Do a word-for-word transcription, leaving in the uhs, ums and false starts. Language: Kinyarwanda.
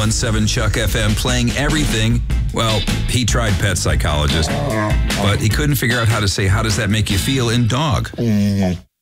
one seven Chuck F M, playing everything. Well, he tried Pet Psychologist, but he couldn't figure out how to say, how does that make you feel in dog?